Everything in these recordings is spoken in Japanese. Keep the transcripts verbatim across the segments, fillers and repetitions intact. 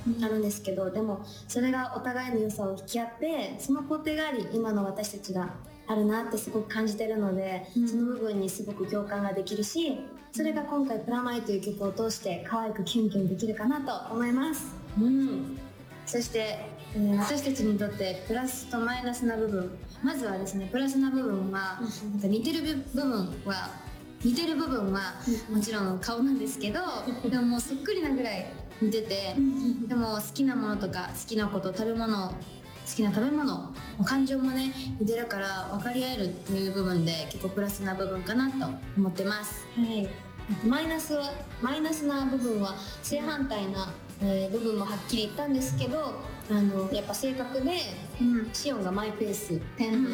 あるんですけど、でもそれがお互いの良さを引き合って、その工程があり今の私たちがあるなってすごく感じてるので、うん、その部分にすごく共感ができるし、それが今回プラマイという曲を通して可愛くキュンキュンできるかなと思います。うん、そして、えー、私たちにとってプラスとマイナスな部分、まずはですね、プラスな部分は、うん、なんか似てる部分は似てる部分はもちろん顔なんですけど、でももうそっくりなぐらい似てて、でも好きなものとか好きなこと、食べ物、好きな食べ物、感情もね似てるから分かり合えるっていう部分で結構プラスな部分かなと思ってます。はい。マイナスはマイナスな部分は正反対な、えー、部分もはっきり言ったんですけど、あのやっぱ性格で、うん、シオンがマイペース天然、うん、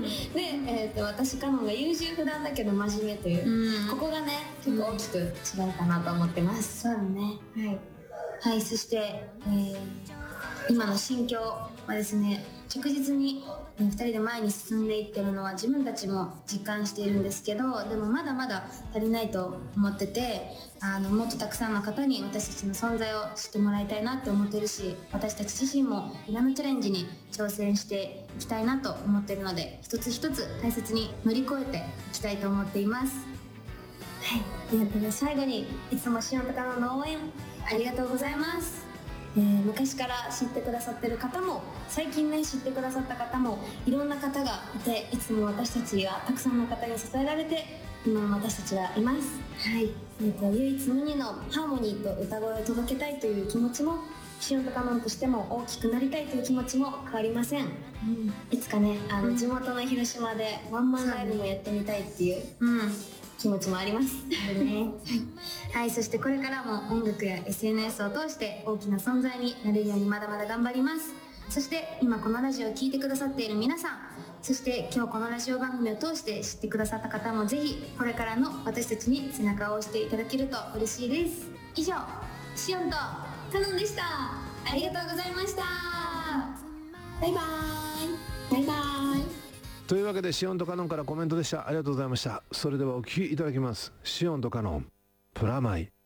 で、えー、と私カノンが優柔不断だけど真面目という、うん、ここがね結構大きく違うかなと思ってます。そうだね。はい、はい、そして、えー、今の心境はですね、着実にふたりで前に進んでいってるのは自分たちも実感しているんですけど、でもまだまだ足りないと思ってて、あのもっとたくさんの方に私たちの存在を知ってもらいたいなって思ってるし、私たち自身もいろんなチャレンジに挑戦していきたいなと思ってるので、一つ一つ大切に乗り越えていきたいと思っています。はい、ありがとうございます。最後にいつもシオンとカノンの応援ありがとうございます。えー、昔から知ってくださってる方も最近ね知ってくださった方もいろんな方がいて、いつも私たちがたくさんの方に支えられて今の私たちはいます。はい、えー、と唯一無二のハーモニーと歌声を届けたいという気持ちも、シオンとカノンとしても大きくなりたいという気持ちも変わりません。うん、いつかねあの、うん、地元の広島でワンマンライブもやってみたいっていう、うん気持ちもあります。あるね。はい、はい、そしてこれからも音楽や エスエヌエス を通して大きな存在になれるようにまだまだ頑張ります。そして今このラジオを聴いてくださっている皆さん、そして今日このラジオ番組を通して知ってくださった方もぜひこれからの私たちに背中を押していただけると嬉しいです。以上、シオンとカノンでした。ありがとうございました。バイバイ。バイバイ。 というわけでシオンとカノンからコメントでした。ありがとうございました。それではお聴きいただきます。シオンとカノン、プラマイ。